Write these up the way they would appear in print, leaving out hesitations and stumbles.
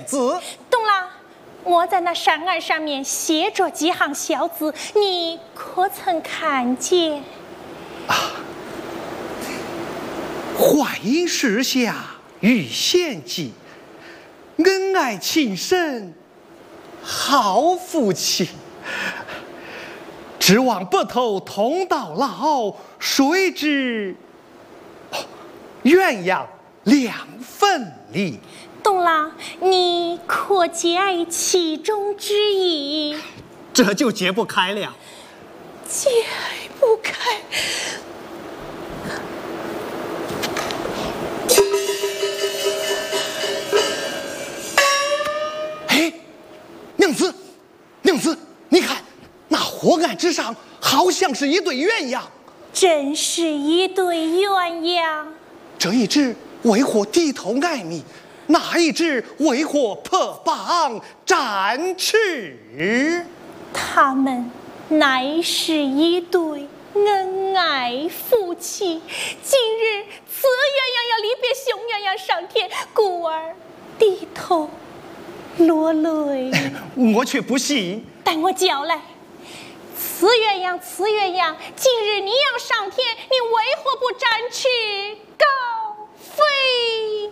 子。 懂了，我在那山岸上面写着几行小字，你可曾看见？ 淮阴时下遇献计，恩爱情深好夫妻。指望白头同到老，谁知鸳鸯两分离。 懂了，你可解其中之意？ 这就解不开了。 解不开。 哎，娘子，娘子，你看那河岸之上好像是一对鸳鸯。 真是一对鸳鸯。 这一只为何低头挨米？那一只为何破棒展翅？ 他们乃是一对恩爱夫妻。今日此鸳鸯要离别雄鸳鸯上天，故而低头落泪。 我却不信。 待我叫来。此鸳鸯，此鸳鸯，今日你要上天，你为何不展翅高飞？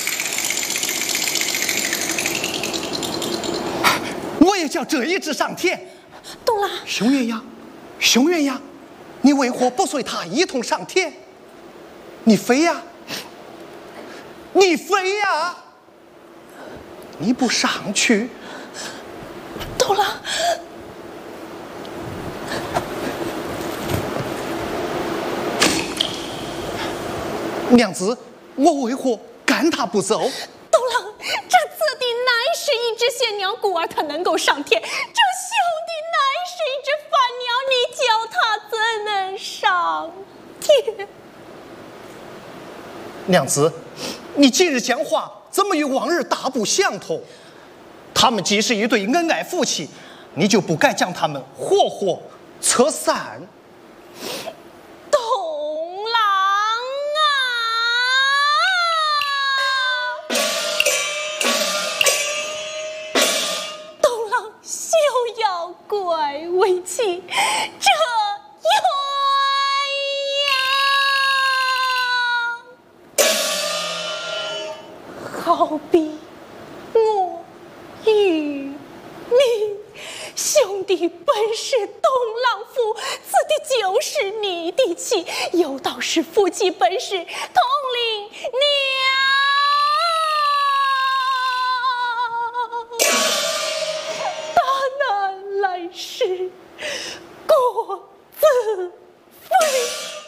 我也叫这一只上天。 懂了。 熊鸳鸯，熊鸳鸯，你为何不随他一同上天？你飞呀，你飞呀，你不上去？ 懂了。 娘子，我为何赶他不走？ 懂了，这此地乃是一只仙鸟，故而它能够上天。这兄弟乃是一只凡鸟，你叫它怎能上天？ 娘子，你今日讲话怎么与往日大不相同？他们既是一对恩爱夫妻，你就不该将他们活活扯散。 为妻，这鸳鸯好比我与你，兄弟本是东郎夫，此地就是你的妻，有道是夫妻本是同林娘。大难来时各自飞，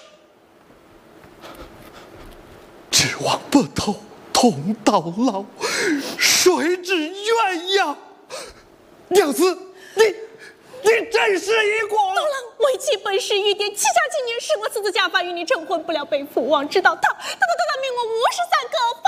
指望白头同到老，谁知鸳鸯。娘子，你真是一个。 懂了，为妻本是玉蝶，7下7年，使我私自假发与你成婚，不料被父王知道，他命我53个